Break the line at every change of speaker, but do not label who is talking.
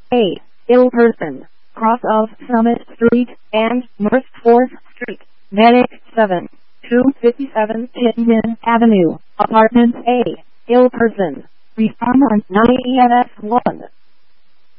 A. Ill person, cross of Summit Street and North 4th Street, Medic 7, 257 Pittman Avenue, Apartment A. Ill person, respond on 9 EMS 1.